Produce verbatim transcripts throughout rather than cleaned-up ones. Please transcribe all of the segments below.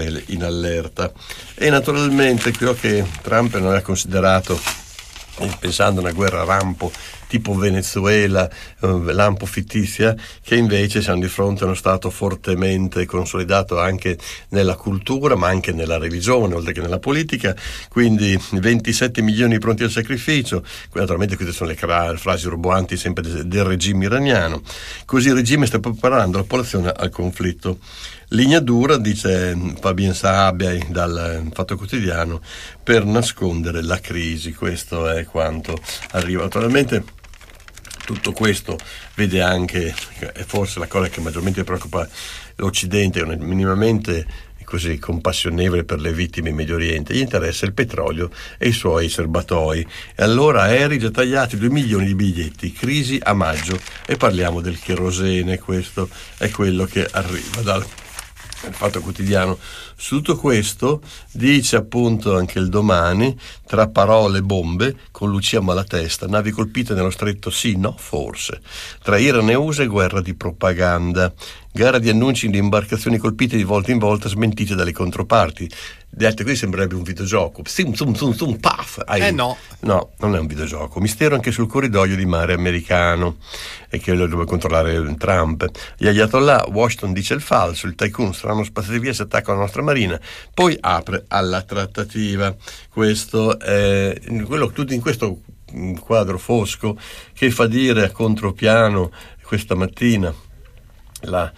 in allerta. E naturalmente quello che Trump non ha considerato, pensando a una guerra rampo tipo Venezuela, eh, lampo fittizia, che invece siamo di fronte a uno Stato fortemente consolidato anche nella cultura ma anche nella religione oltre che nella politica, quindi ventisette milioni pronti al sacrificio. Naturalmente queste sono le cra- frasi roboanti sempre del, del regime iraniano. Così il regime sta preparando la popolazione al conflitto. Linea dura, dice Fabien Sabia dal Fatto Quotidiano, per nascondere la crisi. Questo è quanto arriva. Naturalmente tutto questo vede anche, è forse la cosa che maggiormente preoccupa l'Occidente, non è minimamente così compassionevole per le vittime in Medio Oriente, gli interessa il petrolio e i suoi serbatoi. E allora aerei già tagliati, due milioni di biglietti, crisi a maggio, e parliamo del cherosene. Questo è quello che arriva dal Il Fatto Quotidiano. Su tutto questo dice appunto anche il Domani, tra parole e bombe, con Lucia Malatesta, navi colpite nello stretto, sì, no, forse. Tra Iran e U S A, guerra di propaganda. Gara di annunci di imbarcazioni colpite di volta in volta, smentite dalle controparti. Detto così sembrerebbe un videogioco. Zum, zum, zum, zum, paf! Hai... Eh no. No, non è un videogioco. Mistero anche sul corridoio di mare americano, e che lo deve controllare Trump. Gli ayatollah, Washington dice il falso, il tycoon saranno spazzati via se attacca la nostra marina, poi apre alla trattativa. Questo è quello, tutto in questo quadro fosco che fa dire a contropiano questa mattina la,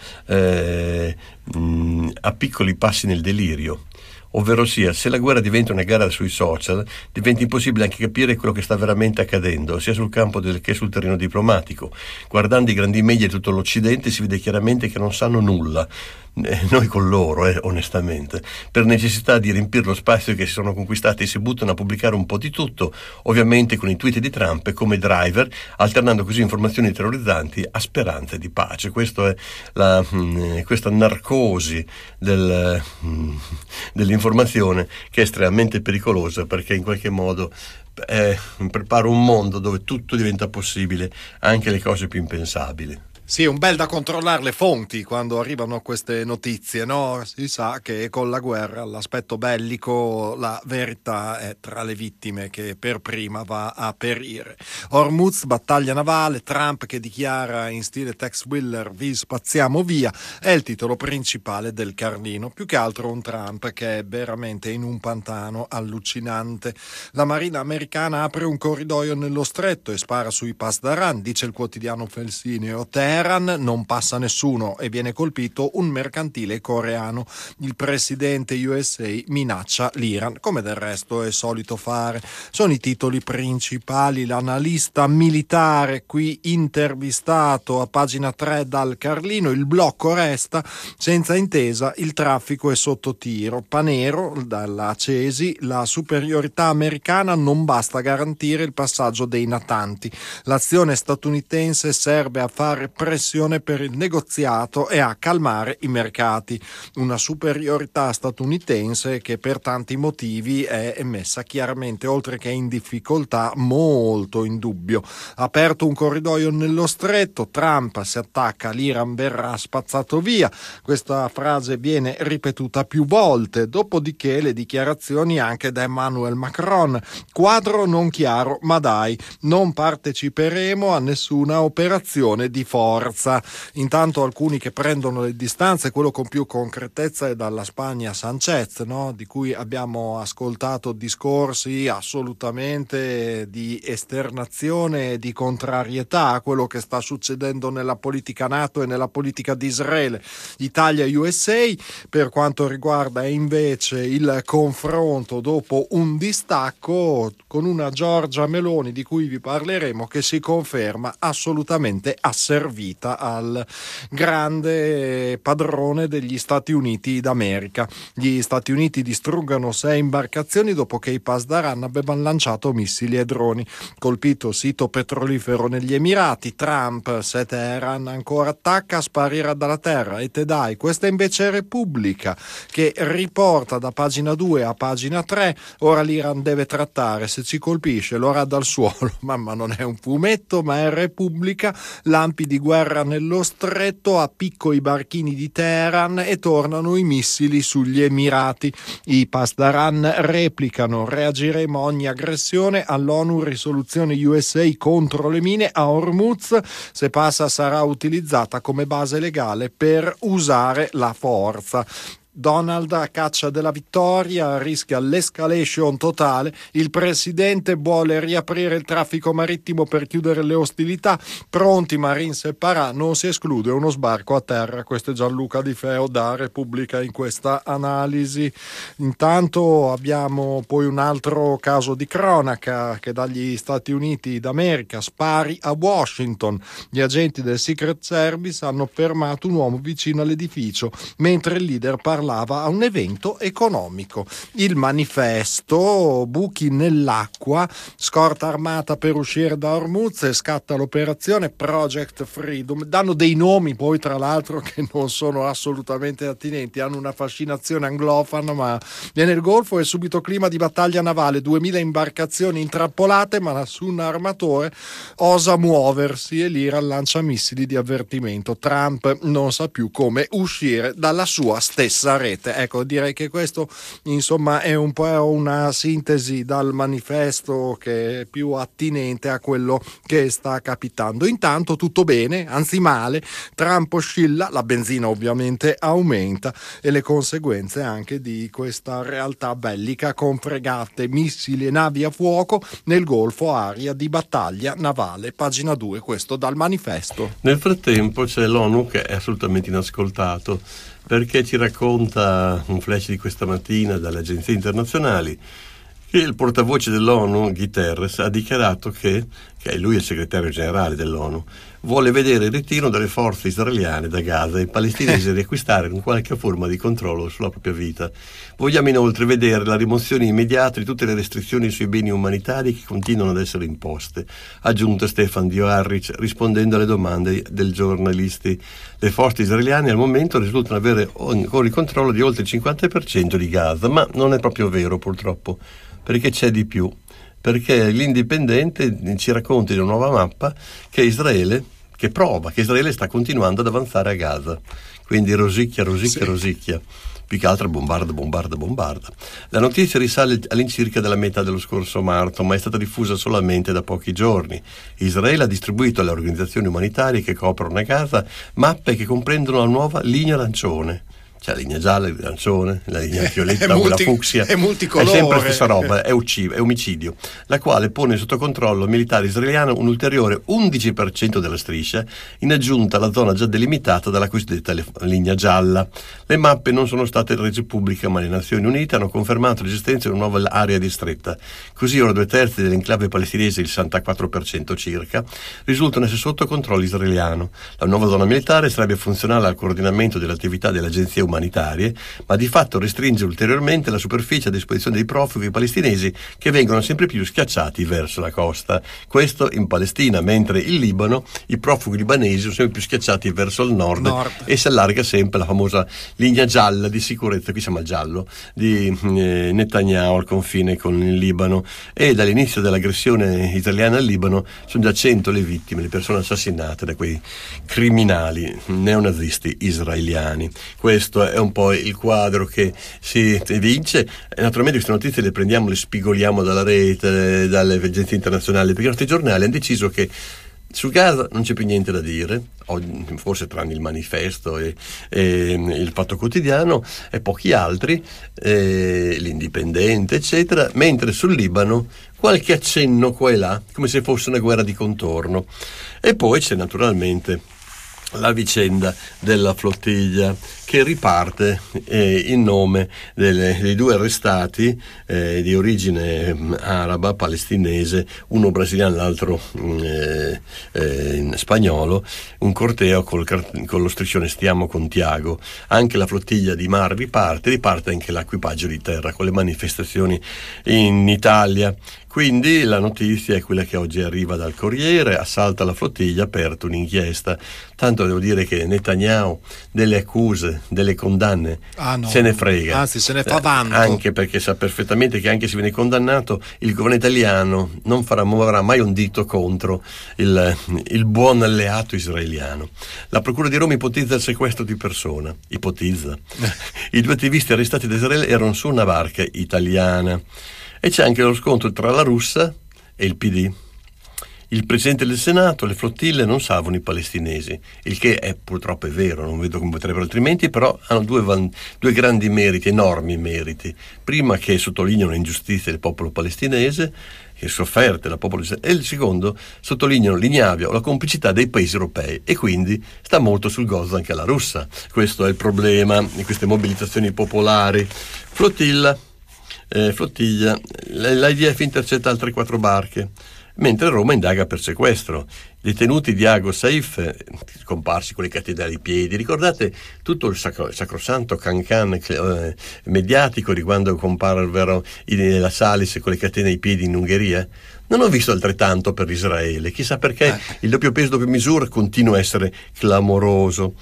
eh, mh, a piccoli passi nel delirio. Ovvero sia, se la guerra diventa una gara sui social, diventa impossibile anche capire quello che sta veramente accadendo, sia sul campo del, che sul terreno diplomatico. Guardando i grandi media di tutto l'Occidente si vede chiaramente che non sanno nulla, eh, noi con loro, eh, onestamente, per necessità di riempire lo spazio che si sono conquistati, si buttano a pubblicare un po' di tutto, ovviamente con i tweet di Trump come driver, alternando così informazioni terrorizzanti a speranze di pace. Questo è la, mh, questa narcosi del, mh, dell'informazione, che è estremamente pericolosa, perché in qualche modo eh, prepara un mondo dove tutto diventa possibile, anche le cose più impensabili. Sì, un bel da controllare le fonti quando arrivano queste notizie, no? Si sa che con la guerra, l'aspetto bellico, la verità è tra le vittime che per prima va a perire. Hormuz, battaglia navale, Trump che dichiara in stile Tex Willer vi spazziamo via, è il titolo principale del Carlino. Più che altro un Trump che è veramente in un pantano allucinante. La marina americana apre un corridoio nello stretto e spara sui Pasdaran, dice il quotidiano felsineo. Teheran non passa nessuno e viene colpito un mercantile coreano. Il presidente U S A minaccia l'Iran, come del resto è solito fare. Sono i titoli principali. L'analista militare qui intervistato a pagina tre dal Carlino. Il blocco resta senza intesa, il traffico è sotto tiro. Panero dalla Cesi, la superiorità americana non basta garantire il passaggio dei natanti. L'azione statunitense serve a fare pressione per il negoziato e a calmare i mercati. Una superiorità statunitense che per tanti motivi è messa chiaramente, oltre che in difficoltà, molto in dubbio. Aperto un corridoio nello stretto, Trump si attacca, l'Iran verrà spazzato via. Questa frase viene ripetuta più volte, dopodiché le dichiarazioni anche da Emmanuel Macron. Quadro non chiaro, ma dai, non parteciperemo a nessuna operazione di forza. Intanto alcuni che prendono le distanze, quello con più concretezza è dalla Spagna Sanchez, no? Di cui abbiamo ascoltato discorsi assolutamente di esternazione e di contrarietà a quello che sta succedendo nella politica NATO e nella politica di Israele. Italia U S A per quanto riguarda invece il confronto dopo un distacco con una Giorgia Meloni di cui vi parleremo, che si conferma assolutamente asservita al grande padrone degli Stati Uniti d'America. Gli Stati Uniti distruggono sei imbarcazioni dopo che i Pasdaran avevano lanciato missili e droni. Colpito sito petrolifero negli Emirati, Trump, se Teheran ancora attacca, sparirà dalla terra. E te dai, questa invece è Repubblica, che riporta da pagina due a pagina tre, ora l'Iran deve trattare, se ci colpisce lo rada al suolo. Mamma, non è un fumetto, ma è Repubblica, lampi di guerra guerra nello stretto, a picco i barchini di Teheran e tornano i missili sugli Emirati. I Pasdaran replicano: reagiremo a ogni aggressione, all'ONU risoluzione U S A contro le mine a Hormuz, se passa sarà utilizzata come base legale per usare la forza. Donald a caccia della vittoria, rischia l'escalation totale, il presidente vuole riaprire il traffico marittimo per chiudere le ostilità, pronti Marines e Parà, non si esclude uno sbarco a terra. Questo è Gianluca Di Feo da Repubblica in questa analisi. Intanto abbiamo poi un altro caso di cronaca che dagli Stati Uniti d'America: spari a Washington, gli agenti del Secret Service hanno fermato un uomo vicino all'edificio mentre il leader parla a un evento economico. Il Manifesto: buchi nell'acqua, scorta armata per uscire da Hormuz e scatta l'operazione Project Freedom. Danno dei nomi poi tra l'altro che non sono assolutamente attinenti, hanno una fascinazione anglofona, ma viene il Golfo e subito clima di battaglia navale, duemila imbarcazioni intrappolate ma nessun armatore osa muoversi e l'Iran lancia missili di avvertimento. Trump non sa più come uscire dalla sua stessa rete. Ecco, direi che questo insomma è un po' una sintesi dal Manifesto che è più attinente a quello che sta capitando. Intanto tutto bene, anzi male, Trump oscilla, la benzina ovviamente aumenta e le conseguenze anche di questa realtà bellica con fregate, missili e navi a fuoco nel Golfo, area di battaglia navale. Pagina due, questo dal Manifesto. Nel frattempo c'è l'ONU che è assolutamente inascoltato, perché ci racconta un flash di questa mattina dalle agenzie internazionali che il portavoce dell'ONU, Guterres, ha dichiarato che, che è lui il segretario generale dell'ONU, vuole vedere il ritiro delle forze israeliane da Gaza e i palestinesi riacquistare in qualche forma di controllo sulla propria vita. Vogliamo inoltre vedere la rimozione immediata di tutte le restrizioni sui beni umanitari che continuano ad essere imposte, ha aggiunto Stefan Dujarric rispondendo alle domande dei giornalisti. Le forze israeliane al momento risultano avere ancora il controllo di oltre il cinquanta per cento di Gaza, ma non è proprio vero purtroppo, perché c'è di più. Perché l'Indipendente ci racconta in una nuova mappa che Israele, che prova che Israele sta continuando ad avanzare a Gaza, quindi rosicchia, rosicchia, sì. rosicchia, più che altro bombarda, bombarda, bombarda. La notizia risale all'incirca della metà dello scorso marzo, ma è stata diffusa solamente da pochi giorni. Israele ha distribuito alle organizzazioni umanitarie che coprono a Gaza mappe che comprendono la nuova linea arancione. C'è la linea gialla, la arancione, la linea violetta, quella fucsia, è multicolore, è sempre la stessa roba, è, ucciso, è omicidio, la quale pone sotto controllo militare israeliano un ulteriore undici per cento della striscia, in aggiunta alla zona già delimitata dalla cosiddetta linea gialla. Le mappe non sono state rese pubbliche, ma le Nazioni Unite hanno confermato l'esistenza di una nuova area ristretta. Così ora due terzi dell'enclave palestinese, il sessantaquattro per cento circa, risultano essere sotto controllo israeliano. La nuova zona militare sarebbe funzionale al coordinamento delle attività delle agenzie umanitarie, ma di fatto restringe ulteriormente la superficie a disposizione dei profughi palestinesi che vengono sempre più schiacciati verso la costa. Questo in Palestina, mentre in Libano i profughi libanesi sono sempre più schiacciati verso il nord, nord. e si allarga sempre la famosa linea gialla di sicurezza, qui siamo al giallo, di eh, Netanyahu al confine con il Libano, e dall'inizio dell'aggressione israeliana al Libano sono già cento le vittime, le persone assassinate da quei criminali neonazisti israeliani. Questo è un po' il quadro che si evince. E naturalmente queste notizie le prendiamo, le spigoliamo dalla rete, dalle agenzie internazionali, perché i nostri giornali hanno deciso che su Gaza non c'è più niente da dire, forse tranne il Manifesto e, e il Fatto Quotidiano e pochi altri, e l'Indipendente eccetera, mentre sul Libano qualche accenno qua e là, come se fosse una guerra di contorno. E poi c'è naturalmente la vicenda della flottiglia che riparte eh, in nome delle, dei due arrestati eh, di origine eh, araba, palestinese, uno brasiliano e l'altro eh, eh, spagnolo, un corteo col, con lo striscione "Stiamo con Tiago". Anche la flottiglia di mare riparte, riparte anche l'equipaggio di terra con le manifestazioni in Italia. Quindi la notizia è quella che oggi arriva dal Corriere: assalta la flottiglia, aperta un'inchiesta. Tanto devo dire che Netanyahu delle accuse, delle condanne ah, no. se ne frega, anzi se ne fa vanto, anche perché sa perfettamente che anche se viene condannato il governo italiano non farà, muoverà mai un dito contro il, il buon alleato israeliano. La procura di Roma ipotizza il sequestro di persona, ipotizza. I due attivisti arrestati da Israele erano su una barca italiana. E c'è anche lo scontro tra la Russia e il P D. Il presidente del Senato: le flottille non salvano i palestinesi, il che è purtroppo è vero, non vedo come potrebbero altrimenti, però hanno due, van- due grandi meriti, enormi meriti. Prima, che sottolineano l'ingiustizia del popolo palestinese, che sofferte la popolo israeliano, e il secondo, sottolineano l'ignavia o la complicità dei paesi europei, e quindi sta molto sul gozzo anche la Russia. Questo è il problema di queste mobilitazioni popolari. Flottilla. Eh, flottiglia, l'I D F intercetta altre quattro barche, mentre Roma indaga per sequestro. Detenuti Diago Saif, scomparsi con le catene ai piedi. Ricordate tutto il sacro, sacrosanto cancan eh, mediatico di quando comparvero la Salis con le catene ai piedi in Ungheria? Non ho visto altrettanto per Israele, chissà perché eh. il doppio peso, doppio misura continua a essere clamoroso.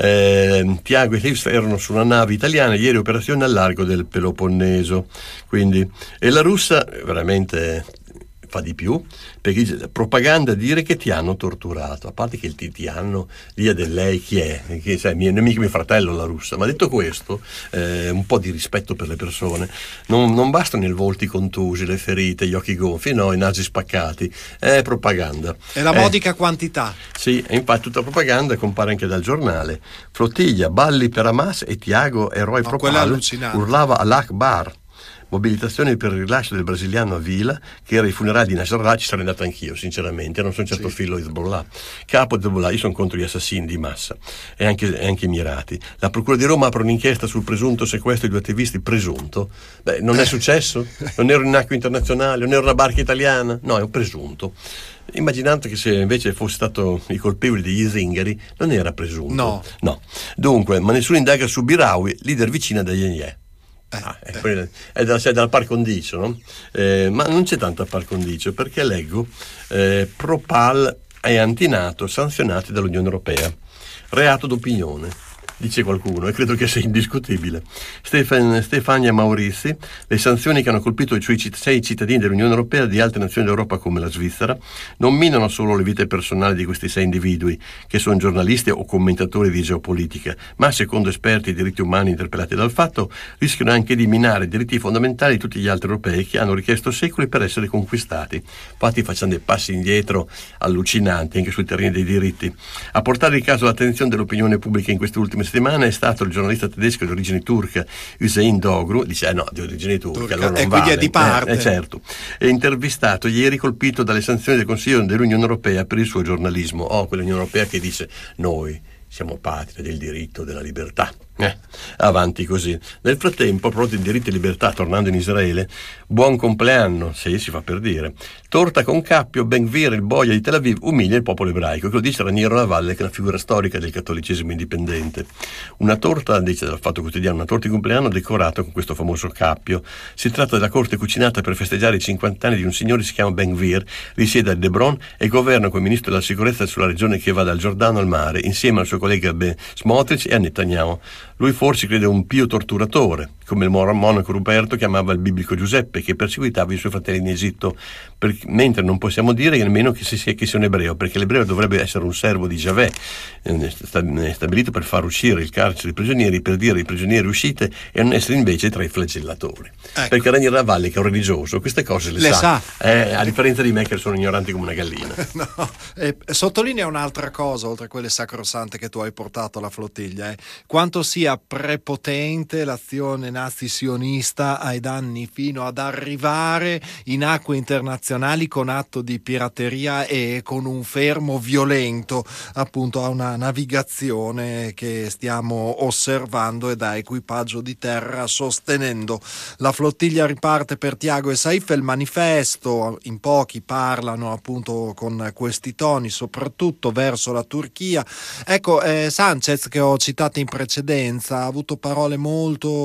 Eh, Tiago e Saif erano su una nave italiana, ieri operazione al largo del Peloponneso. Quindi, e la Russia veramente fa di più, perché dice propaganda, dire che ti hanno torturato, a parte che il ti, ti hanno via del lei chi è, che sai, mio, non è mica mio fratello la Russia, ma detto questo, eh, un po' di rispetto per le persone, non, non bastano i volti contusi, le ferite, gli occhi gonfi, no, i nasi spaccati, è propaganda. È la modica eh, quantità. Sì, e infatti tutta propaganda compare anche dal giornale. Flottiglia, balli per Hamas e Tiago, eroe no, propal, urlava all'Akbar. Mobilitazione per il rilascio del brasiliano Avila, che era ai funerali di Nasrallah. Ci sarei andato anch'io, sinceramente, non sono certo sì. filo Hezbollah. Capo Hezbollah, io sono contro gli assassini di massa e anche, e anche i mirati. La procura di Roma apre un'inchiesta sul presunto sequestro di due attivisti. Presunto? Beh, non è successo? Non ero in acque internazionali? Non ero una barca italiana? No, è un presunto. Immaginando che se invece fosse stato i colpevoli degli zingari, non era presunto. No. no. Dunque, ma nessuno indaga su Birawi, leader vicina degli Yeye. Ah, è, è, dalla, è dalla par condicio, no? Eh, ma non c'è tanta par condicio, perché leggo eh, Propal e Antinato sanzionati dall'Unione Europea, reato d'opinione, dice qualcuno, e credo che sia indiscutibile. Stefan, Stefania Maurizi: le sanzioni che hanno colpito i suoi sei cittadini dell'Unione Europea e di altre nazioni d'Europa come la Svizzera non minano solo le vite personali di questi sei individui, che sono giornalisti o commentatori di geopolitica, ma, secondo esperti di diritti umani interpellati dal Fatto, rischiano anche di minare i diritti fondamentali di tutti gli altri europei che hanno richiesto secoli per essere conquistati. Infatti facciamo dei passi indietro allucinanti anche sui terreni dei diritti. A portare il caso all'attenzione dell'opinione pubblica in queste ultime settimana è stato il giornalista tedesco di origini turca Hüseyin Doğru. Dice eh no, di origini turche, turca, allora non e vale. Quindi è di parte. Eh, eh, certo. È intervistato ieri, colpito dalle sanzioni del Consiglio dell'Unione Europea per il suo giornalismo. Oh, quell'Unione Europea che dice noi siamo patria del diritto, della libertà. Eh, avanti così. Nel frattempo, proprio di diritti e libertà, tornando in Israele, buon compleanno, sì, si fa per dire. Torta con cappio, Ben Gvir, il boia di Tel Aviv, umilia il popolo ebraico, che lo dice Raniero Lavalle, che è una figura storica del cattolicesimo indipendente. Una torta, dice dal Fatto Quotidiano, una torta di compleanno decorata con questo famoso cappio. Si tratta della corte cucinata per festeggiare i cinquanta anni di un signore che si chiama Ben Gvir, risiede ad Hebron e governa come ministro della sicurezza sulla regione che va dal Giordano al mare, insieme al suo collega Ben Smotrich e a Netanyahu. Lui forse crede un pio torturatore, come il monaco Ruperto chiamava il biblico Giuseppe, che perseguitava i suoi fratelli in Egitto, per, mentre non possiamo dire nemmeno che, si sia, che sia un ebreo, perché l'ebreo dovrebbe essere un servo di Giavè, eh, stabilito per far uscire il carcere dei prigionieri, per dire ai prigionieri uscite, e non essere invece tra i flagellatori. Ecco. Perché Raniero Lavalle, che è un religioso, queste cose le, le sa, sa. Eh, a differenza di me che sono ignoranti come una gallina. No, eh, sottolinea un'altra cosa, oltre a quelle sacrosante che tu hai portato alla flottiglia, eh. quanto sia prepotente l'azione nazi-sionista ai danni fino ad arrivare in acque internazionali con atto di pirateria e con un fermo violento appunto a una navigazione che stiamo osservando e da equipaggio di terra sostenendo. La flottiglia riparte per Tiago e Saif, il manifesto, in pochi parlano appunto con questi toni, soprattutto verso la Turchia. Ecco, eh, Sanchez, che ho citato in precedenza, ha avuto parole molto forti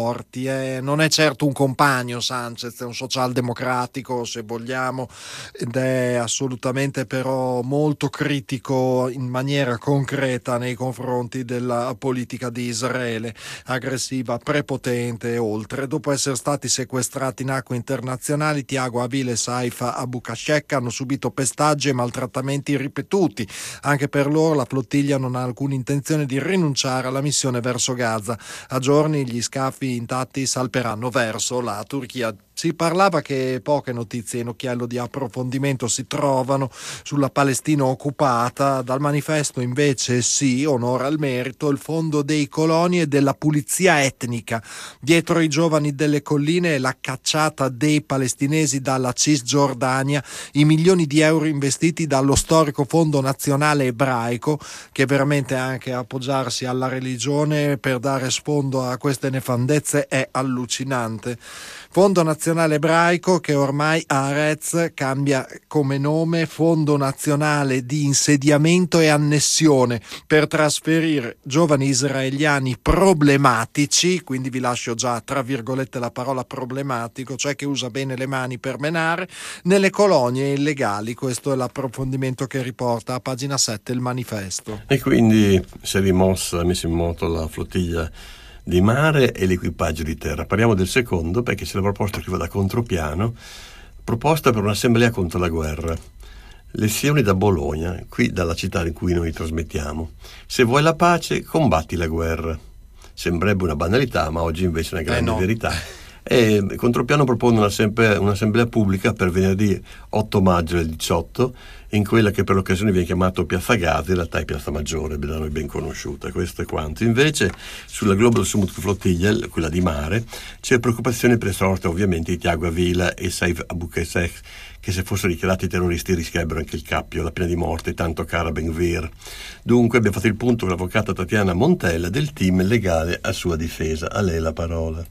forti. Eh. Non è certo un compagno Sanchez, è un socialdemocratico se vogliamo, ed è assolutamente però molto critico in maniera concreta nei confronti della politica di Israele, aggressiva, prepotente e oltre. Dopo essere stati sequestrati in acque internazionali, Tiago Abil e Saifa Abu Kashek hanno subito pestaggi e maltrattamenti ripetuti. Anche per loro la flottiglia non ha alcuna intenzione di rinunciare alla missione verso Gaza. A giorni gli scafi intatti salperanno verso la Turchia. Si parlava che poche notizie in occhiello di approfondimento si trovano sulla Palestina occupata. Dal manifesto invece sì, onora al merito, il fondo dei coloni e della pulizia etnica. Dietro i giovani delle colline e la cacciata dei palestinesi dalla Cisgiordania, i milioni di euro investiti dallo storico Fondo Nazionale Ebraico, che veramente anche appoggiarsi alla religione per dare sfondo a queste nefandezze è allucinante. Fondo Nazionale Ebraico che ormai Haaretz cambia come nome Fondo Nazionale di Insediamento e Annessione, per trasferire giovani israeliani problematici, quindi vi lascio già tra virgolette la parola problematico, cioè che usa bene le mani per menare, nelle colonie illegali. Questo è l'approfondimento che riporta a pagina sette il manifesto. E quindi si è rimossa, messa in moto la flottiglia di mare e l'equipaggio di terra. Parliamo del secondo perché c'è la proposta che va da contropiano, proposta per un'assemblea contro la guerra. Lezioni da Bologna, qui dalla città in cui noi trasmettiamo. Se vuoi la pace, combatti la guerra. Sembrerebbe una banalità, ma oggi invece è una grande eh no. verità. E contropiano propone un'assemblea, un'assemblea pubblica per venerdì otto maggio del diciotto, in quella che per l'occasione viene chiamato Piazza Gaza, in realtà è Piazza Maggiore, da noi ben conosciuta. Questo è quanto. Invece sulla Global Summit Flottiglia, quella di mare, c'è preoccupazione per la sorte ovviamente di Tiago Avila e Saif Abu Kashek, che se fossero dichiarati terroristi rischierebbero anche il cappio, la pena di morte tanto cara a Ben Gvir. Dunque abbiamo fatto il punto con l'avvocata Tatiana Montella del team legale a sua difesa. A lei la parola.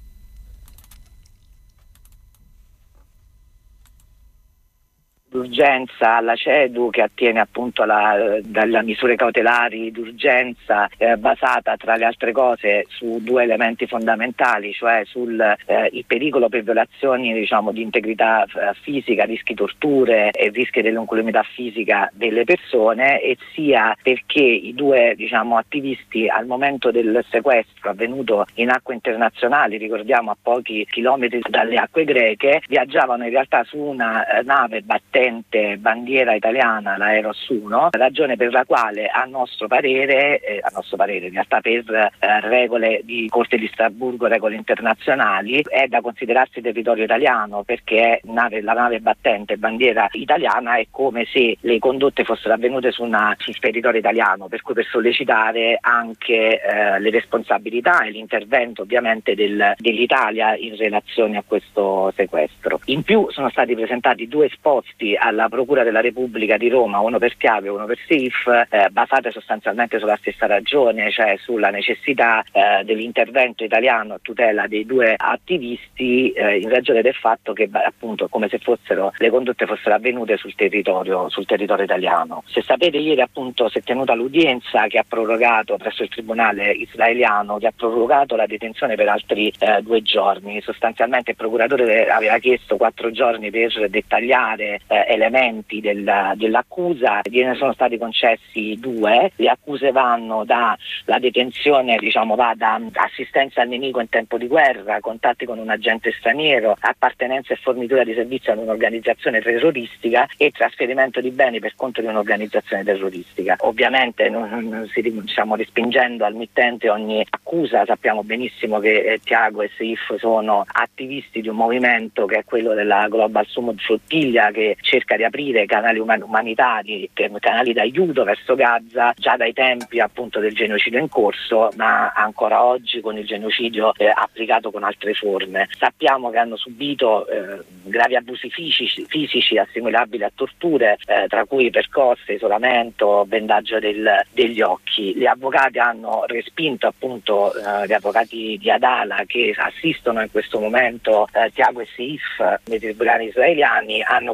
D'urgenza alla CEDU, che attiene appunto alla, dalle misure cautelari d'urgenza, eh, basata tra le altre cose su due elementi fondamentali, cioè sul eh, il pericolo per violazioni diciamo di integrità eh, fisica, rischi torture e rischi dell'incolumità fisica delle persone, e sia perché i due diciamo attivisti al momento del sequestro avvenuto in acque internazionali, ricordiamo a pochi chilometri dalle acque greche, viaggiavano in realtà su una eh, nave battente bandiera italiana, la Eros uno, ragione per la quale a nostro parere, eh, a nostro parere in realtà per eh, regole di Corte di Strasburgo, regole internazionali, è da considerarsi territorio italiano, perché è nave, la nave battente bandiera italiana è come se le condotte fossero avvenute su una, sul territorio italiano, per cui per sollecitare anche eh, le responsabilità e l'intervento ovviamente del, dell'Italia in relazione a questo sequestro. In più sono stati presentati due esposti alla Procura della Repubblica di Roma, uno per Tiago e uno per Saif, eh, basate sostanzialmente sulla stessa ragione, cioè sulla necessità eh, dell'intervento italiano a tutela dei due attivisti, eh, in ragione del fatto che appunto come se fossero le condotte fossero avvenute sul territorio sul territorio italiano. Se sapete, ieri appunto si è tenuta l'udienza che ha prorogato presso il tribunale israeliano, che ha prorogato la detenzione per altri eh, due giorni. Sostanzialmente il procuratore aveva chiesto quattro giorni per dettagliare eh, elementi del, dell'accusa, ne sono stati concessi due. Le accuse vanno dalla detenzione, diciamo, va da assistenza al nemico in tempo di guerra, contatti con un agente straniero, appartenenza e fornitura di servizi ad un'organizzazione terroristica e trasferimento di beni per conto di un'organizzazione terroristica. Ovviamente non, non si, diciamo, respingendo al mittente ogni accusa, sappiamo benissimo che eh, Tiago e Saif sono attivisti di un movimento che è quello della Global Summit Flottiglia, che cerca di aprire canali uman- umanitari, canali d'aiuto verso Gaza già dai tempi appunto del genocidio in corso, ma ancora oggi con il genocidio eh, applicato con altre forme. Sappiamo che hanno subito eh, gravi abusi fisici, fisici assimilabili a torture, eh, tra cui percosse, isolamento, bendaggio del, degli occhi. Gli avvocati hanno respinto appunto eh, gli avvocati di Adala che assistono in questo momento eh, Tiago e Saif nei tribunali israeliani, hanno contestato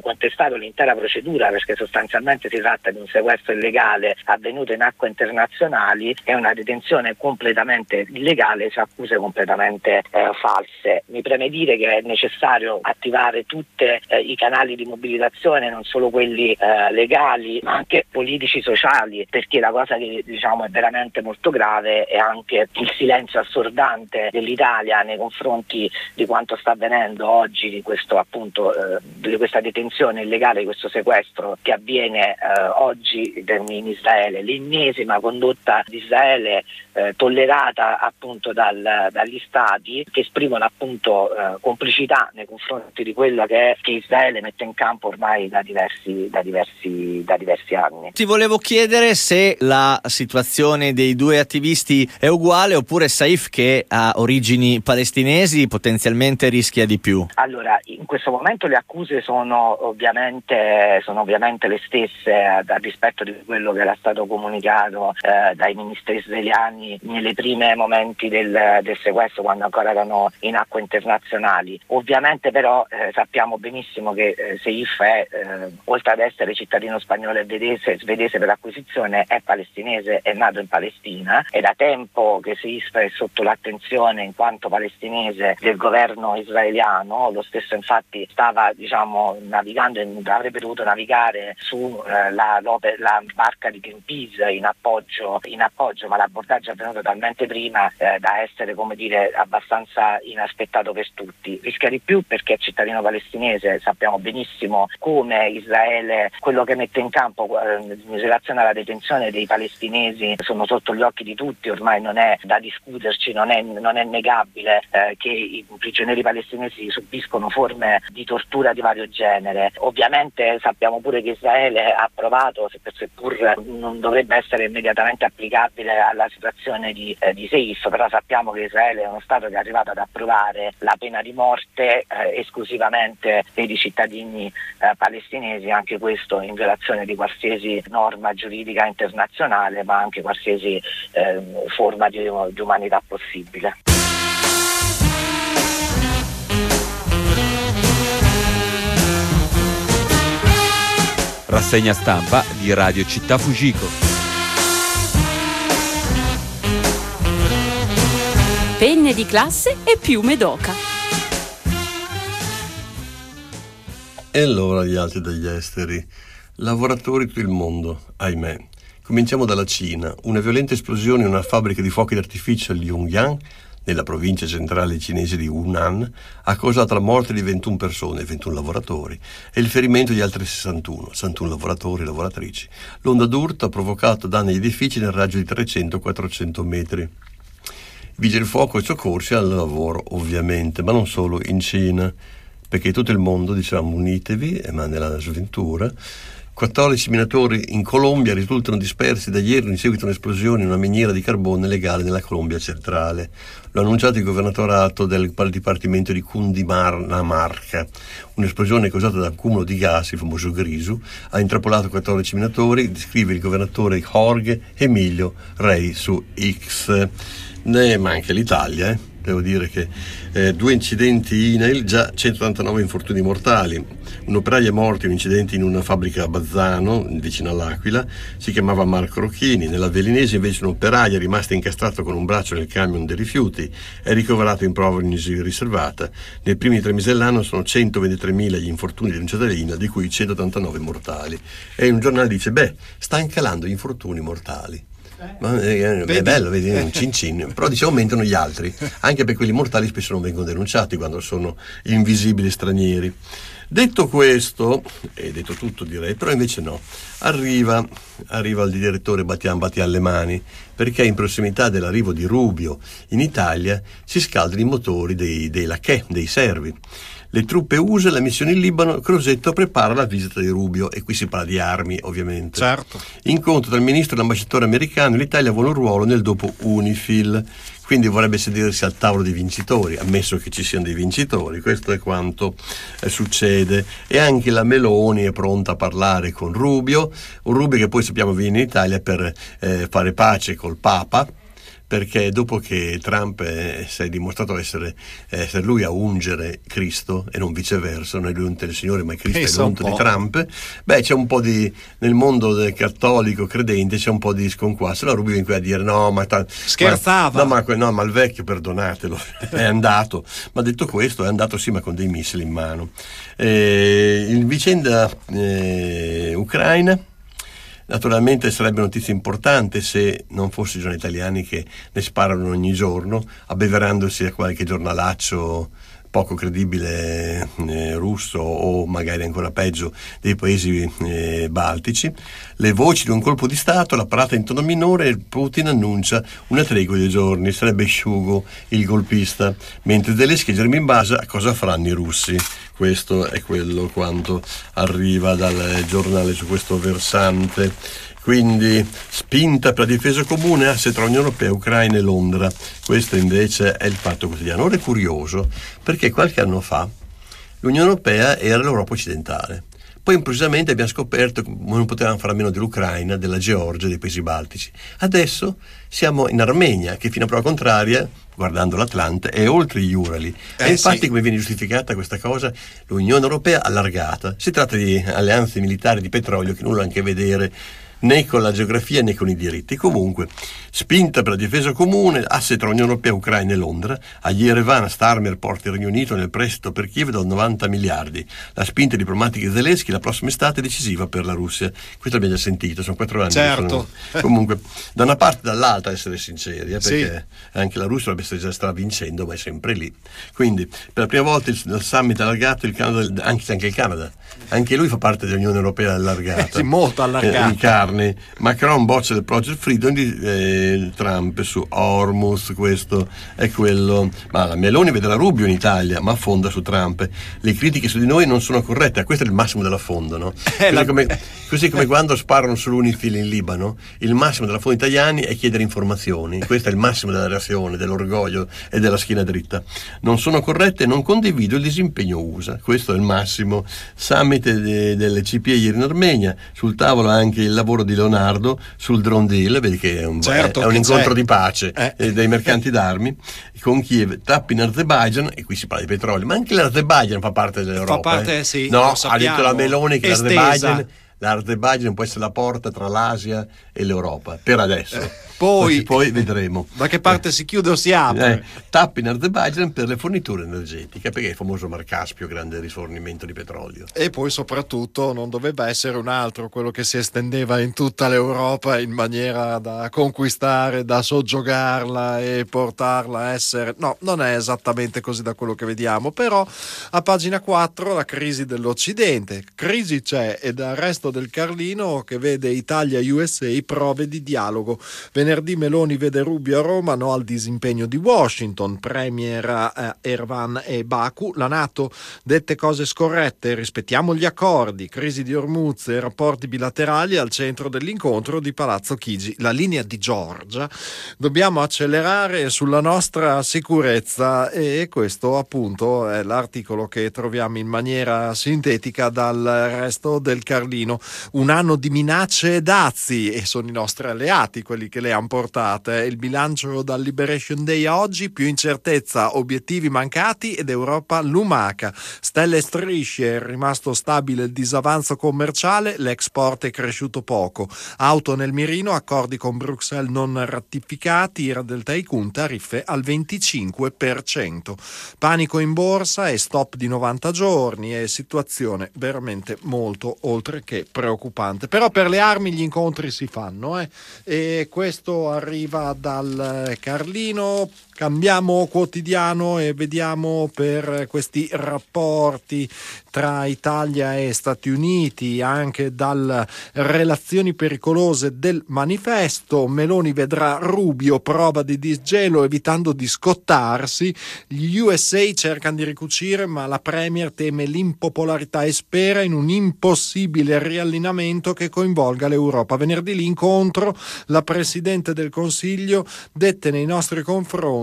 ribaltato l'intera procedura, perché sostanzialmente si tratta di un sequestro illegale avvenuto in acque internazionali e una detenzione completamente illegale su accuse completamente eh, false. Mi preme dire che è necessario attivare tutti eh, i canali di mobilitazione, non solo quelli eh, legali ma anche politici, sociali, perché la cosa che diciamo è veramente molto grave è anche il silenzio assordante dell'Italia nei confronti di quanto sta avvenendo oggi, di questo appunto eh, di questa detenzione illegale, di questo sequestro che avviene eh, oggi in Israele, l'ennesima condotta di Israele eh, tollerata appunto dal, dagli stati che esprimono appunto eh, complicità nei confronti di quello che, è, che Israele mette in campo ormai da diversi, da diversi, da diversi anni. Ti volevo chiedere se la situazione dei due attivisti è uguale, oppure Saif, che ha origini palestinesi, potenzialmente rischia di più. Allora, in questo momento le accuse sono ovviamente, sono ovviamente le stesse a rispetto di quello che era stato comunicato eh, dai ministri israeliani nelle prime momenti del, del sequestro, quando ancora erano in acque internazionali. Ovviamente però eh, sappiamo benissimo che eh, Saif è, eh, oltre ad essere cittadino spagnolo e svedese, svedese per acquisizione, è palestinese, è nato in Palestina, è da tempo che Saif è sotto l'attenzione in quanto palestinese del governo israeliano. Lo stesso infatti stava diciamo navigando, avrebbe dovuto navigare su eh, la, la barca di Greenpeace in appoggio, in appoggio ma l'abbordaggio è avvenuto talmente prima eh, da essere, come dire, abbastanza inaspettato per tutti. Rischia di più perché è cittadino palestinese, sappiamo benissimo come Israele, quello che mette in campo eh, in relazione alla detenzione dei palestinesi sono sotto gli occhi di tutti, ormai non è da discuterci, non è, non è negabile eh, che i prigionieri palestinesi subiscono forme di tortura di vario genere. Ovviamente sappiamo pure che Israele ha provato, seppur non dovrebbe essere immediatamente applicabile alla situazione di, eh, di Saif, però sappiamo che Israele è uno Stato che è arrivato ad approvare la pena di morte eh, esclusivamente per i cittadini eh, palestinesi, anche questo in violazione di qualsiasi norma giuridica internazionale, ma anche qualsiasi eh, forma di, di umanità possibile. Rassegna stampa di Radio Città Fujiko. Penne di classe e piume d'oca. E allora gli altri degli esteri. Lavoratori tutto il mondo, ahimè. Cominciamo dalla Cina. Una violenta esplosione in una fabbrica di fuochi d'artificio a Liujiang, nella provincia centrale cinese di Hunan, ha causato la morte di ventuno persone, ventuno lavoratori, e il ferimento di altri sessantuno, sessantuno lavoratori e lavoratrici. L'onda d'urto ha provocato danni agli edifici nel raggio di trecento quattrocento metri. Vigili del fuoco e soccorsi al lavoro, ovviamente, ma non solo in Cina, perché tutto il mondo, diciamo, unitevi, e ma nella sventura. quattordici minatori in Colombia risultano dispersi da ieri in seguito a un'esplosione in una miniera di carbone legale nella Colombia centrale. Lo ha annunciato il governatorato del dipartimento di Cundinamarca. Un'esplosione causata da un cumulo di gas, il famoso grisu, ha intrappolato quattordici minatori, descrive il governatore Jorge Emilio Rey su X. Ne manca l'Italia, eh. Devo dire che eh, due incidenti I N A I L, già centottantanove infortuni mortali. Un operaio è morto in un incidente in una fabbrica a Bazzano, vicino all'Aquila, si chiamava Marco Rocchini. Nella Velinese invece un operaio è rimasto incastrato con un braccio nel camion dei rifiuti, è ricoverato in prognosi riservata. Nei primi tre mesi dell'anno sono centoventitremila gli infortuni denunciati dall'I N A I L, di cui centottantanove mortali. E un giornale dice, beh, sta calando gli infortuni mortali. Ma è, è bello, vedi, un cin cin, però dice aumentano gli altri, anche per quelli mortali spesso non vengono denunciati quando sono invisibili stranieri. Detto questo, e detto tutto direi, però invece no, arriva, arriva il direttore Batian Batian le mani, perché in prossimità dell'arrivo di Rubio in Italia si scaldano i motori dei, dei lacchè, dei servi. Le truppe U S A, la missione in Libano, Crosetto prepara la visita di Rubio, e qui si parla di armi ovviamente. Certo. Incontro tra il ministro e l'ambasciatore americano, l'Italia vuole un ruolo nel dopo UNIFIL, quindi vorrebbe sedersi al tavolo dei vincitori, ammesso che ci siano dei vincitori. Questo è quanto eh, succede. E anche la Meloni è pronta a parlare con Rubio, un Rubio che poi sappiamo viene in Italia per eh, fare pace col Papa, perché dopo che Trump eh, si è dimostrato essere, essere lui a ungere Cristo e non viceversa, non è lui unto del Signore ma è Cristo è l'unto di Trump, beh c'è un po' di, nel mondo del cattolico credente c'è un po' di sconquasso. Allora Rubio viene qui a dire no ma ta, scherzava ma, no, ma, no ma il vecchio perdonatelo è andato, ma detto questo è andato sì ma con dei missili in mano. Eh, il vicenda eh, ucraina naturalmente sarebbe notizia importante se non fossero i giornali italiani che ne sparano ogni giorno, abbeverandosi a qualche giornalaccio poco credibile eh, russo o magari ancora peggio dei paesi eh, baltici. Le voci di un colpo di Stato, la parata in tono minore e Putin annuncia una tregua di giorni, sarebbe sciugo il golpista, mentre Zelensky e Germin basa a cosa faranno i russi. Questo è quello quanto arriva dal giornale su questo versante. Quindi spinta per la difesa comune, asse tra Unione Europea, Ucraina e Londra. Questo invece è il Fatto Quotidiano. Ora è curioso perché qualche anno fa l'Unione Europea era l'Europa occidentale. Poi improvvisamente abbiamo scoperto che non potevamo fare a meno dell'Ucraina, della Georgia, dei paesi baltici. Adesso siamo in Armenia, che fino a prova contraria, guardando l'Atlante, è oltre gli Urali. Eh, e infatti sì. Come viene giustificata questa cosa? L'Unione Europea allargata. Si tratta di alleanze militari di petrolio che nulla hanno a che vedere né con la geografia né con i diritti. Comunque, spinta per la difesa comune, asse tra Unione Europea, Ucraina e Londra. A Yerevan Starmer porta il Regno Unito nel prestito per Kiev da novanta miliardi. La spinta diplomatica di Zelensky la prossima estate è decisiva per la Russia. Questo abbiamo già sentito, sono quattro anni. Certo. Sono... Comunque, da una parte e dall'altra, essere sinceri, eh, perché sì. Anche la Russia dovrebbe già stare vincendo, ma è sempre lì. Quindi, per la prima volta il, il summit allargato, il Canada, anche, anche il Canada, anche lui fa parte dell'Unione Europea allargata. Sì, molto allargata. Eh, in carne. Macron boccia del Project Freedom di eh, Trump su Hormuz, questo è quello. Ma la Meloni vede la Rubio in Italia, ma affonda su Trump. Le critiche su di noi non sono corrette, questo è il massimo dell'affondo, no? Così, la... come, così come quando sparano sull'Unifil in Libano, il massimo dell'affondo italiani è chiedere informazioni. Questo è il massimo della reazione, dell'orgoglio e della schiena dritta. Non sono corrette e non condivido il disimpegno U S A. Questo è il massimo. Summit de, delle C P E ieri in Armenia, sul tavolo anche il lavoro di Leonardo sul drone deal, vedi che è un, certo è, è un che incontro c'è. di pace eh. eh, dei mercanti d'armi con Kiev, tappi in Azerbaijan, e qui si parla di petrolio, ma anche l'Azerbaijan fa parte dell'Europa. Fa parte, eh. sì, no, lo ha sappiamo. detto la Meloni che Estesa. l'Azerbaijan l'Azerbaijan può essere la porta tra l'Asia e l'Europa per adesso. Eh, poi, poi vedremo da che parte eh. si chiude o si apre. Eh, tappi in Azerbaijan per le forniture energetiche, perché è il famoso Mar Caspio, grande rifornimento di petrolio. E poi soprattutto non dovrebbe essere un altro quello che si estendeva in tutta l'Europa in maniera da conquistare, da soggiogarla e portarla a essere... No, non è esattamente così da quello che vediamo, però a pagina quattro la crisi dell'Occidente. Crisi c'è e dal resto del Carlino che vede Italia e U S A prove di dialogo. Venerdì Meloni vede Rubio a Roma, no al disimpegno di Washington, premier a Erevan e Baku. La NATO dette cose scorrette, rispettiamo gli accordi, crisi di Hormuz e rapporti bilaterali al centro dell'incontro di Palazzo Chigi. La linea di Giorgia, dobbiamo accelerare sulla nostra sicurezza, e questo appunto è l'articolo che troviamo in maniera sintetica dal resto del Carlino. Un anno di minacce e dazi, e sono i nostri alleati quelli che le hanno portate. Il bilancio dal Liberation Day a oggi: più incertezza, obiettivi mancati ed Europa lumaca. Stelle e strisce, è rimasto stabile il disavanzo commerciale, l'export è cresciuto poco. Auto nel mirino, accordi con Bruxelles non ratificati, ira del Tycoon, tariffe al venticinque per cento. Panico in borsa e stop di novanta giorni, e situazione veramente molto oltre che preoccupante. Però per le armi gli incontri si fanno, eh? E questo arriva dal Carlino. Cambiamo quotidiano e vediamo per questi rapporti tra Italia e Stati Uniti, anche dalle relazioni pericolose del manifesto. Meloni vedrà Rubio, prova di disgelo evitando di scottarsi. Gli U S A cercano di ricucire, ma la Premier teme l'impopolarità e spera in un impossibile riallineamento che coinvolga l'Europa. Venerdì l'incontro, la Presidente del Consiglio dette nei nostri confronti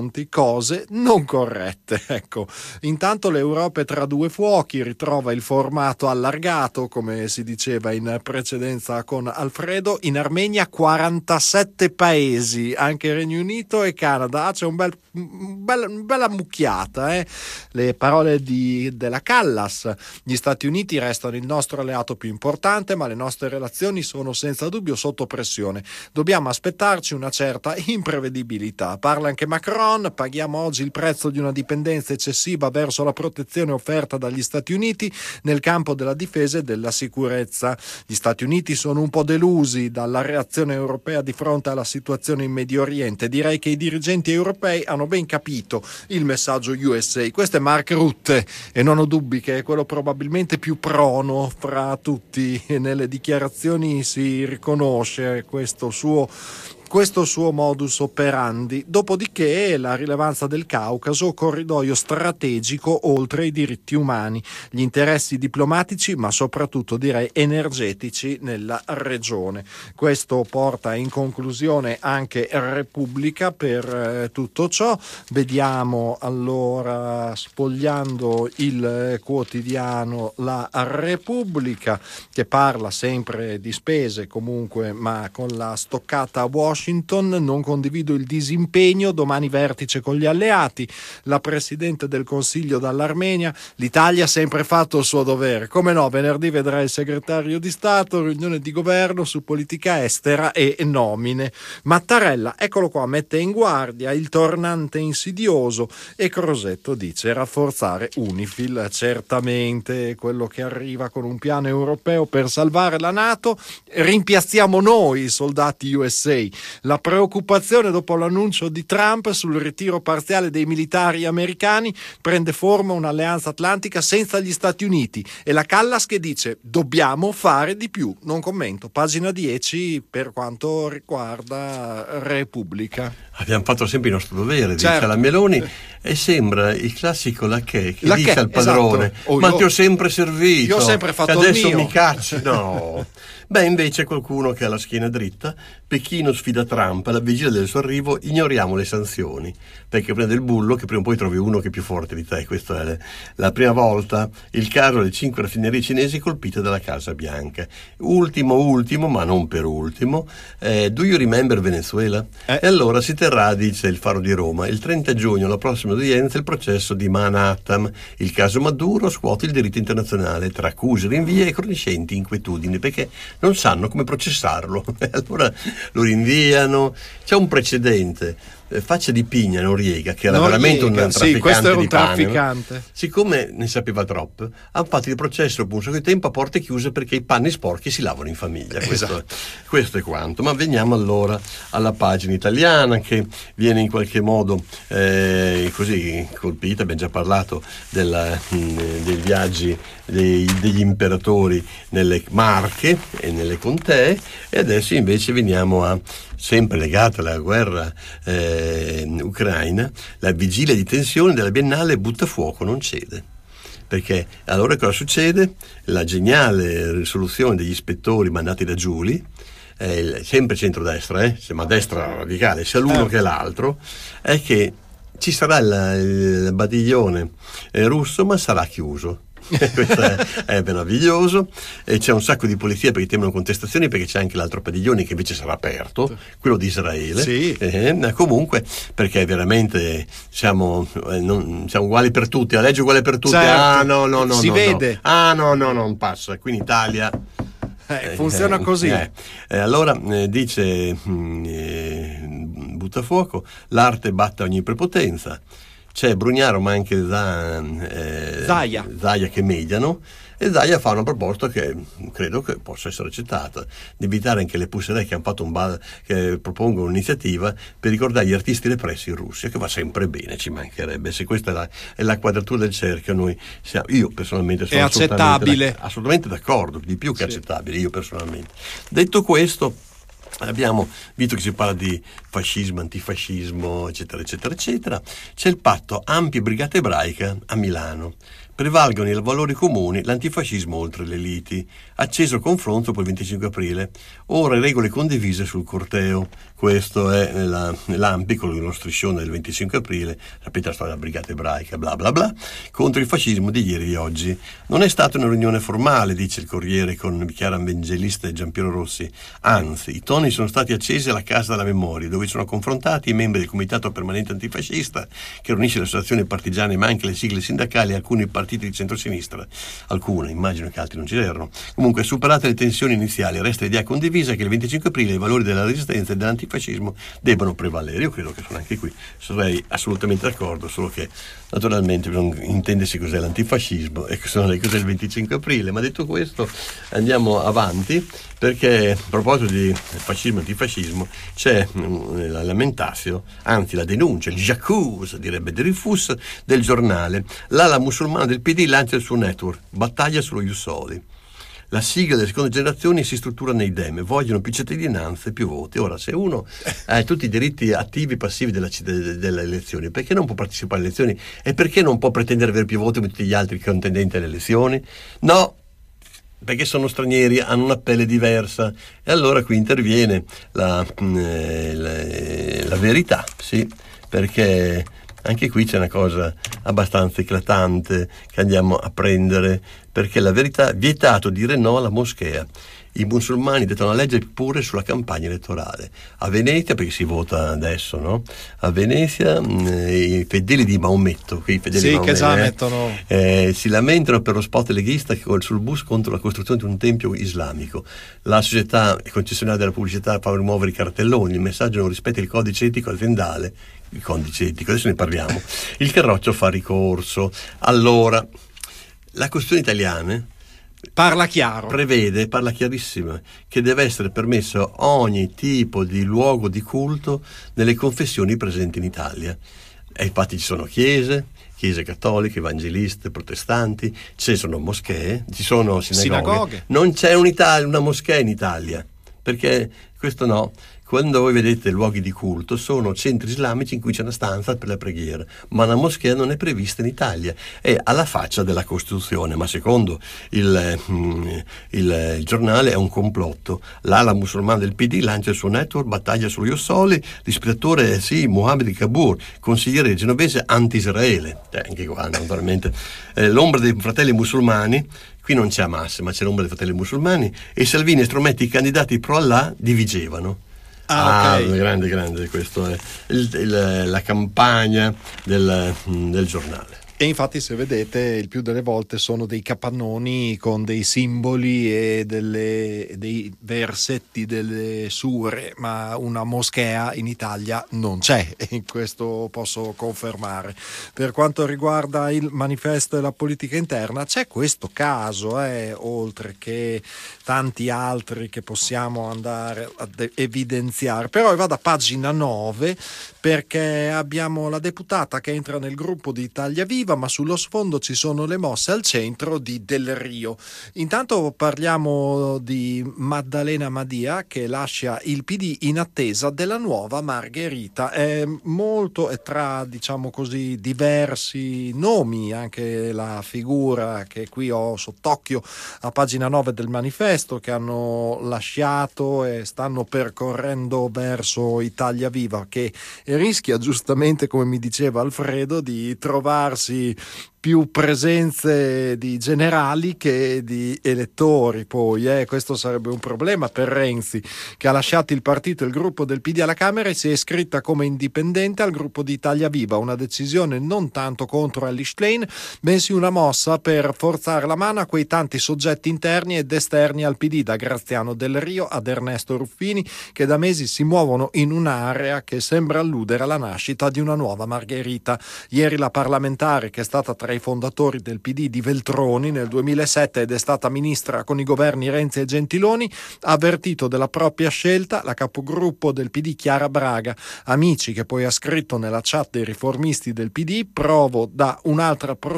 confronti cose non corrette. Ecco, intanto l'Europa è tra due fuochi, ritrova il formato allargato, come si diceva in precedenza con Alfredo. In Armenia quarantasette paesi, anche Regno Unito e Canada. Ah, c'è un bel, un bel, una bella mucchiata, eh? Le parole di, della Callas: gli Stati Uniti restano il nostro alleato più importante, ma le nostre relazioni sono senza dubbio sotto pressione. Dobbiamo aspettarci una certa imprevedibilità. Parla anche Macron: paghiamo oggi il prezzo di una dipendenza eccessiva verso la protezione offerta dagli Stati Uniti nel campo della difesa e della sicurezza. Gli Stati Uniti sono un po' delusi dalla reazione europea di fronte alla situazione in Medio Oriente. Direi che i dirigenti europei hanno ben capito il messaggio U S A. Questo è Mark Rutte e non ho dubbi che è quello probabilmente più prono fra tutti. Nelle dichiarazioni si riconosce questo suo questo suo modus operandi. Dopodiché la rilevanza del Caucaso, corridoio strategico oltre i diritti umani, gli interessi diplomatici ma soprattutto direi energetici nella regione. Questo porta in conclusione anche Repubblica per eh, tutto ciò. Vediamo allora, spogliando il quotidiano La Repubblica, che parla sempre di spese comunque ma con la stoccata a Washington. Non condivido il disimpegno, domani vertice con gli alleati. La Presidente del Consiglio dall'Armenia: l'Italia ha sempre fatto il suo dovere. Come no, venerdì vedrà il segretario di Stato, riunione di governo su politica estera e nomine. Mattarella, eccolo qua, mette in guardia il tornante insidioso, e Crosetto dice: rafforzare Unifil. Certamente quello che arriva con un piano europeo per salvare la NATO. Rimpiazziamo noi i soldati U S A. La preoccupazione dopo l'annuncio di Trump sul ritiro parziale dei militari americani: prende forma un'alleanza atlantica senza gli Stati Uniti, e la Callas che dice dobbiamo fare di più. Non commento. Pagina dieci per quanto riguarda Repubblica. Abbiamo fatto sempre il nostro dovere, certo, dice la Meloni, e sembra il classico lacchè che la dice che, al padrone: esatto. oh, ma io, ti ho sempre servito, io ho sempre fatto che adesso il mio. mi cacci. No. Beh, invece qualcuno che ha la schiena dritta. Pechino sfida Trump, alla vigilia del suo arrivo ignoriamo le sanzioni, perché prende il bullo che prima o poi trovi uno che è più forte di te. Questa è la prima volta. Il caso delle cinque raffinerie cinesi colpite dalla Casa Bianca. Ultimo, ultimo, ma non per ultimo, eh, do you remember Venezuela? Eh. E allora si terrà, dice il Faro di Roma, il trenta giugno, la prossima udienza, il processo di Manhattan. Il caso Maduro scuote il diritto internazionale tra accuse, rinvii e crescenti inquietudini, perché non sanno come processarlo. Allora lo rinviano. C'è un precedente, eh, Faccia di Pigna, Noriega, che era Noriega, veramente un trafficante, sì, questo era un di pane, trafficante. no? Siccome ne sapeva troppo, hanno fatto il processo per un sacco di tempo a porte chiuse, perché i panni sporchi si lavano in famiglia. Questo, Esatto. questo è quanto. Ma veniamo allora alla pagina italiana, che viene in qualche modo eh, così colpita. Abbiamo già parlato della, mh, dei viaggi dei, degli imperatori nelle Marche e nelle Contee, e adesso invece veniamo a, sempre legata alla guerra eh, ucraina, la vigilia di tensione della Biennale butta fuoco, non cede. Perché allora cosa succede? La geniale risoluzione degli ispettori mandati da Giuli, eh, sempre centrodestra, eh, ma destra radicale, sia l'uno eh. che l'altro, è che ci sarà il, il badiglione eh, russo, ma sarà chiuso. Questo è, è meraviglioso, e c'è un sacco di polizia perché temono contestazioni, perché c'è anche l'altro padiglione che invece sarà aperto, quello di Israele. Sì. Eh, comunque, perché veramente siamo, eh, non, siamo uguali per tutti, la legge è uguale per tutti. Certo. Ah no no no si no, vede no. Ah no no non passa. Qui in Italia eh, funziona eh, così. eh. Eh, allora eh, dice mh, eh, Buttafuoco: l'arte batte ogni prepotenza. C'è Brugnaro ma anche Zan, eh, Zaia. Zaia che mediano, e Zaia fa una proposta che credo che possa essere accettata, di invitare anche le Pusserè, che hanno fatto un bal, che propongono un'iniziativa per ricordare gli artisti repressi in Russia, che va sempre bene, ci mancherebbe. Se questa è la, è la quadratura del cerchio, noi siamo, io personalmente sono è assolutamente, accettabile. assolutamente d'accordo, di più che Sì. accettabile, io personalmente. Detto questo, abbiamo, visto che si parla di fascismo, antifascismo, eccetera, eccetera, eccetera, c'è il patto Ampie Brigata Ebraica a Milano, Prevalgono i valori comuni, l'antifascismo oltre le liti. Acceso confronto per il venticinque aprile. Ora regole condivise sul corteo. Questo è la, l'Ampi con lo striscione del venticinque aprile, sapete la storia della brigata ebraica, bla bla bla, contro il fascismo di ieri e di oggi. Non è stata una riunione formale, dice il Corriere con Chiara Evangelista e Giampiero Rossi. Anzi, i toni sono stati accesi alla Casa della Memoria, dove sono confrontati i membri del Comitato Permanente Antifascista, che riunisce le associazioni partigiane ma anche le sigle sindacali e alcuni partiti di centrosinistra. Alcune, immagino che altri non ci erano. Comunque, superate le tensioni iniziali, resta l'idea condivisa che il venticinque aprile i valori della resistenza e dell'antifascismo debbano prevalere. Io credo che sono anche qui, sarei assolutamente d'accordo, solo che naturalmente bisogna intendersi cos'è l'antifascismo e cos'è il venticinque aprile. Ma detto questo andiamo avanti, perché a proposito di fascismo e antifascismo c'è la lamentatio, anzi la denuncia, il j'accuse, direbbe Dreyfus, del giornale. L'ala musulmana del P D lancia il suo network, battaglia sullo Ius Soli. La sigla delle seconde generazioni si struttura nei Dem, vogliono più cittadinanza e più voti. Ora, se uno ha tutti i diritti attivi e passivi della, de, delle elezioni, perché non può partecipare alle elezioni? E perché non può pretendere di avere più voti come tutti gli altri contendenti alle elezioni? No, perché sono stranieri, hanno una pelle diversa. E allora qui interviene la, eh, la, la verità, sì, perché anche qui c'è una cosa abbastanza eclatante che andiamo a prendere, perché la verità: vietato dire no alla moschea. I musulmani dettano una legge pure sulla campagna elettorale. A Venezia, perché si vota adesso, no? A Venezia mh, i fedeli di Maometto, i fedeli sì, di Maometto, che già mettono... eh, si lamentano per lo spot leghista sul bus contro la costruzione di un tempio islamico. La società concessionaria della pubblicità fa rimuovere i cartelloni, il messaggio non rispetta il codice etico aziendale, il codice etico, adesso ne parliamo. Il Carroccio fa ricorso. Allora, la Costituzione italiana parla chiaro, prevede, parla chiarissima, che deve essere permesso ogni tipo di luogo di culto nelle confessioni presenti in Italia. E infatti ci sono chiese, chiese cattoliche, evangeliste, protestanti, ci sono moschee, ci sono sinagoghe. sinagoghe. Non c'è un'Italia, una moschea in Italia, perché questo no. Quando voi vedete luoghi di culto, sono centri islamici in cui c'è una stanza per la preghiera, ma la moschea non è prevista in Italia, è alla faccia della Costituzione. Ma secondo il, il, il giornale è un complotto. L'ala musulmana del P D lancia il suo network battaglia sullo Ius Soli, l'ispiratore è sì Mohammed Kabur, consigliere genovese anti-Israele. Eh, anche qua naturalmente eh, l'ombra dei fratelli musulmani. Qui non c'è Hamas, ma c'è l'ombra dei fratelli musulmani, e Salvini e Strometti, i candidati pro Allah, dividevano. Ah, okay. ah grande, grande, questo è il, il, la campagna del, del giornale. E infatti, se vedete, il più delle volte sono dei capannoni con dei simboli e delle, dei versetti delle sure, ma una moschea in Italia non c'è, e questo posso confermare. Per quanto riguarda il manifesto e la politica interna, c'è questo caso, eh, oltre che tanti altri che possiamo andare ad evidenziare. Però vado a pagina nove, perché abbiamo la deputata che entra nel gruppo di Italia Viva, ma sullo sfondo ci sono le mosse al centro di Del Rio. Intanto parliamo di Maddalena Madia, che lascia il P D in attesa della nuova Margherita. È molto, è tra, diciamo così, diversi nomi anche la figura che qui ho sott'occhio a pagina nove del manifesto, che hanno lasciato e stanno percorrendo verso Italia Viva, che rischia, giustamente come mi diceva Alfredo, di trovarsi più presenze di generali che di elettori. Poi eh, questo sarebbe un problema per Renzi, che ha lasciato il partito e il gruppo del P D alla Camera e si è iscritta come indipendente al gruppo di Italia Viva, una decisione non tanto contro Elly Schlein, bensì una mossa per forzare la mano a quei tanti soggetti interni ed esterni al P D, da Graziano Del Rio ad Ernesto Ruffini, che da mesi si muovono in un'area che sembra alludere alla nascita di una nuova Margherita. Ieri la parlamentare, che è stata tra i fondatori del P D di Veltroni nel duemilasette ed è stata ministra con i governi Renzi e Gentiloni, ha avvertito della propria scelta la capogruppo del P D Chiara Braga. Amici, che poi ha scritto nella chat dei riformisti del P D, provo da un'altra pros-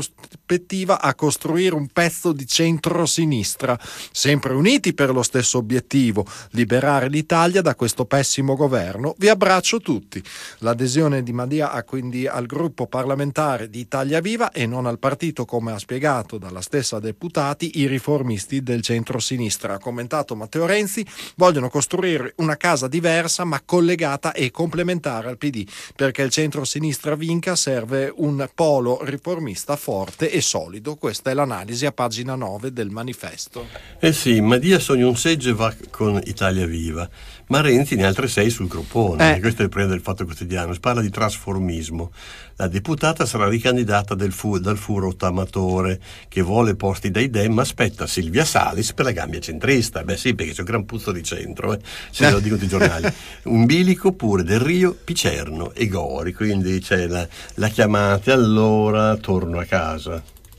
prospettiva a costruire un pezzo di centro-sinistra, sempre uniti per lo stesso obiettivo, liberare l'Italia da questo pessimo governo. Vi abbraccio tutti. L'adesione di Madia ha quindi al gruppo parlamentare di Italia Viva e non al partito, come ha spiegato dalla stessa deputati i riformisti del centro-sinistra. Ha commentato Matteo Renzi: vogliono costruire una casa diversa ma collegata e complementare al P D. Perché il centro-sinistra vinca serve un polo riformista forte e solido. Questa è l'analisi a pagina nove del manifesto. Eh sì, Madia sogna un seggio e va con Italia Viva, ma Renzi ne ha altre sei sul groppone. Eh. Questo è il primo del Fatto Quotidiano. Si parla di trasformismo. La deputata sarà ricandidata del fu- dal furo ottamatore che vuole posti dai Dem, ma aspetta Silvia Salis per la gambia centrista. Beh sì, perché c'è un gran puzzo di centro, eh. Se lo dicono i giornali. Umbilico pure Del Rio, Picerno e Gori, quindi c'è la, la chiamata, allora torno a casa.